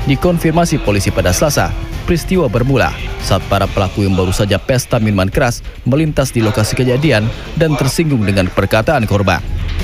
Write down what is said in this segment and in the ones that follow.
Dikonfirmasi polisi pada Selasa, peristiwa bermula saat para pelaku yang baru saja pesta minuman keras melintas di lokasi kejadian dan tersinggung dengan perkataan korban.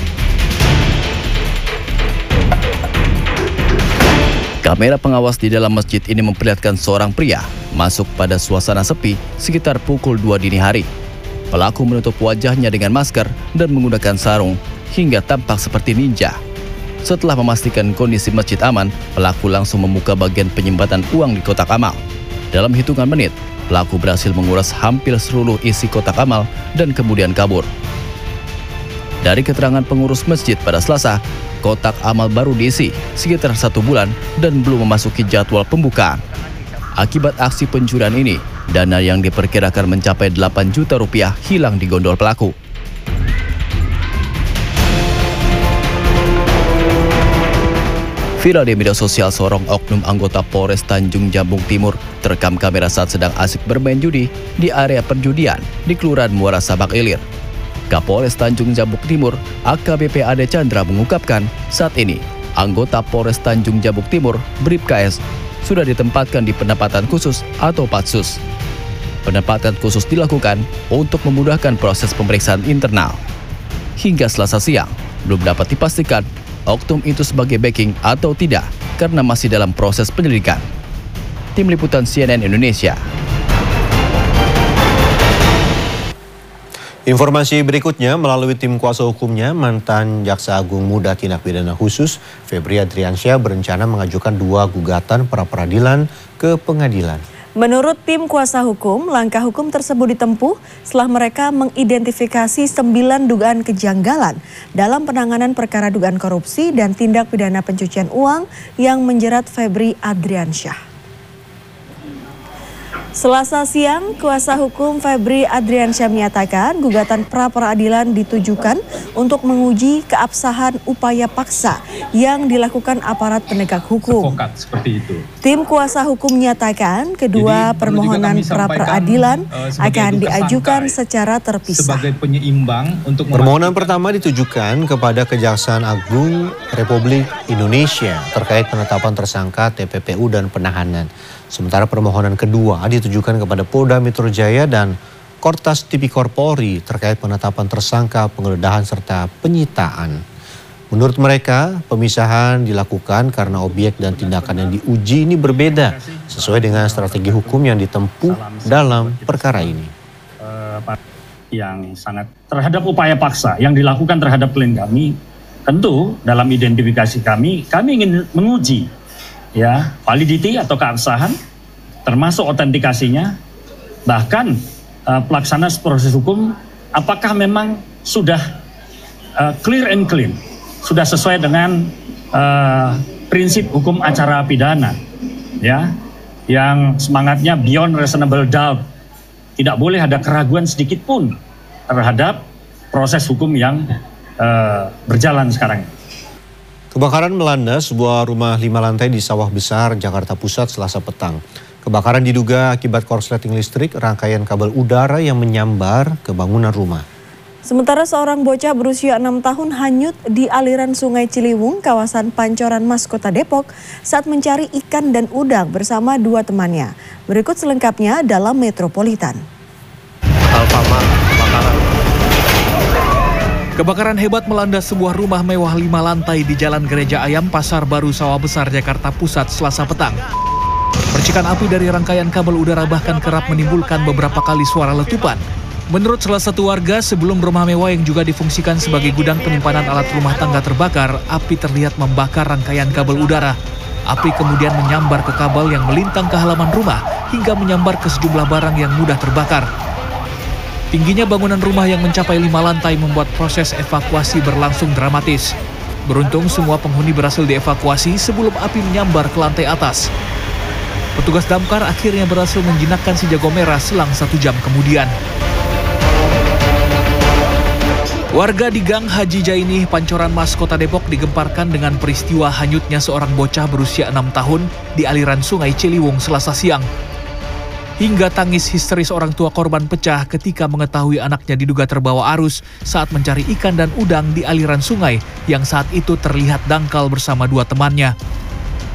Kamera pengawas di dalam masjid ini memperlihatkan seorang pria masuk pada suasana sepi sekitar pukul 2 dini hari. Pelaku menutup wajahnya dengan masker dan menggunakan sarung hingga tampak seperti ninja. Setelah memastikan kondisi masjid aman, pelaku langsung membuka bagian penyimpanan uang di kotak amal. Dalam hitungan menit, pelaku berhasil menguras hampir seluruh isi kotak amal dan kemudian kabur. Dari keterangan pengurus masjid pada Selasa, kotak amal baru diisi sekitar 1 bulan dan belum memasuki jadwal pembukaan. Akibat aksi pencurian ini, dana yang diperkirakan mencapai 8 juta rupiah hilang di gondol pelaku. Viral di media sosial, seorang oknum anggota Polres Tanjung Jabung Timur terekam kamera saat sedang asik bermain judi di area perjudian di Kelurahan Muara Sabak Ilir. Kapolres Tanjung Jabung Timur, AKBP Ade Chandra mengungkapkan saat ini anggota Polres Tanjung Jabung Timur, BRIPKS, sudah ditempatkan di penempatan khusus atau Patsus. Penempatan khusus dilakukan untuk memudahkan proses pemeriksaan internal. Hingga Selasa siang, belum dapat dipastikan oknum itu sebagai backing atau tidak karena masih dalam proses penyelidikan. Tim Liputan CNN Indonesia. Informasi berikutnya, melalui tim kuasa hukumnya, mantan Jaksa Agung Muda Tindak Pidana Khusus Febri Adriansyah berencana mengajukan 2 gugatan pra-peradilan ke pengadilan. Menurut tim kuasa hukum, langkah hukum tersebut ditempuh setelah mereka mengidentifikasi 9 dugaan kejanggalan dalam penanganan perkara dugaan korupsi dan tindak pidana pencucian uang yang menjerat Febri Adriansyah. Selasa siang, kuasa hukum Febri Adriansyah menyatakan gugatan pra-peradilan ditujukan untuk menguji keabsahan upaya paksa yang dilakukan aparat penegak hukum. Seperti itu. Tim kuasa hukum menyatakan kedua permohonan pra-peradilan akan diajukan secara terpisah. Sebagai penyeimbang untuk permohonan pertama ditujukan kepada Kejaksaan Agung Republik Indonesia terkait penetapan tersangka TPPU dan penahanan. Sementara permohonan kedua ditujukan kepada Polda Metro Jaya dan Kortas Tipikor Polri terkait penetapan tersangka, penggeledahan serta penyitaan. Menurut mereka, pemisahan dilakukan karena objek dan tindakan yang diuji ini berbeda sesuai dengan strategi hukum yang ditempuh dalam perkara ini. Yang sangat terhadap upaya paksa yang dilakukan terhadap klien kami, tentu dalam identifikasi kami ingin menguji ya validity atau keabsahan, termasuk autentikasinya, bahkan pelaksanaan proses hukum apakah memang sudah clear and clean, sudah sesuai dengan prinsip hukum acara pidana, ya, yang semangatnya beyond reasonable doubt, tidak boleh ada keraguan sedikit pun terhadap proses hukum yang berjalan sekarang. Kebakaran melanda sebuah rumah 5 lantai di Sawah Besar, Jakarta Pusat Selasa petang. Kebakaran diduga akibat korsleting listrik rangkaian kabel udara yang menyambar ke bangunan rumah. Sementara seorang bocah berusia 6 tahun hanyut di aliran Sungai Ciliwung, kawasan Pancoran Mas, Kota Depok saat mencari ikan dan udang bersama 2 temannya. Berikut selengkapnya dalam Metropolitan. Kebakaran hebat melanda sebuah rumah mewah 5 lantai di Jalan Gereja Ayam, Pasar Baru, Sawah Besar, Jakarta Pusat, Selasa petang. Percikan api dari rangkaian kabel udara bahkan kerap menimbulkan beberapa kali suara letupan. Menurut salah satu warga, sebelum rumah mewah yang juga difungsikan sebagai gudang penyimpanan alat rumah tangga terbakar, api terlihat membakar rangkaian kabel udara. Api kemudian menyambar ke kabel yang melintang ke halaman rumah hingga menyambar ke sejumlah barang yang mudah terbakar. Tingginya bangunan rumah yang mencapai 5 lantai membuat proses evakuasi berlangsung dramatis. Beruntung semua penghuni berhasil dievakuasi sebelum api menyambar ke lantai atas. Petugas damkar akhirnya berhasil menjinakkan si jago merah selang 1 jam kemudian. Warga di Gang Haji Jainih, Pancoran Mas, Kota Depok digemparkan dengan peristiwa hanyutnya seorang bocah berusia 6 tahun di aliran Sungai Ciliwung Selasa siang. Hingga tangis histeris orang tua korban pecah ketika mengetahui anaknya diduga terbawa arus saat mencari ikan dan udang di aliran sungai yang saat itu terlihat dangkal bersama 2 temannya.